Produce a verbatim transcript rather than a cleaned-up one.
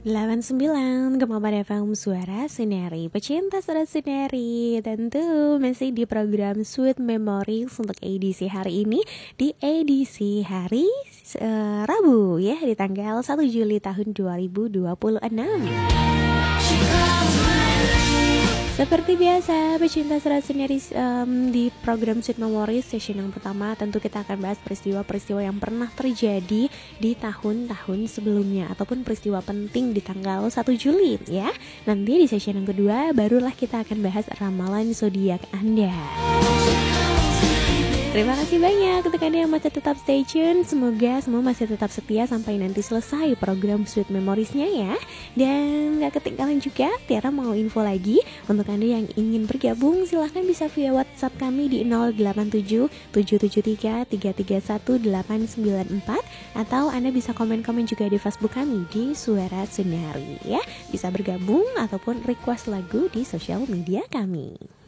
delapan puluh sembilan koma empat F M Suara Sineri, pecinta Suara Sineri. Tentu masih di program Sweet Memories untuk edisi hari ini, di edisi hari uh, Rabu ya, di tanggal satu Juli tahun dua ribu dua puluh enam. Seperti biasa, pecinta Suara Sineri, um, di program Sweet Memories session yang pertama, tentu kita akan bahas peristiwa-peristiwa yang pernah terjadi di tahun-tahun sebelumnya, ataupun peristiwa penting di tanggal satu Juli ya. Nanti di session yang kedua barulah kita akan bahas ramalan zodiak Anda. Terima kasih banyak untuk Anda yang masih tetap stay tune. Semoga semua masih tetap setia sampai nanti selesai program Sweet Memories-nya ya. Dan gak ketinggalan juga, Tiara mau info lagi. Untuk Anda yang ingin bergabung, silahkan bisa via WhatsApp kami di nol delapan tujuh tujuh tujuh tiga tiga tiga satu delapan sembilan empat. Atau Anda bisa komen-komen juga di Facebook kami di Suara Sineri ya. Bisa bergabung ataupun request lagu di sosial media kami.